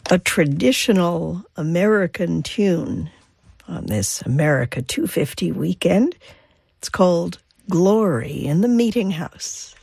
a traditional American tune on this America 250 weekend. It's called Glory in the Meeting House.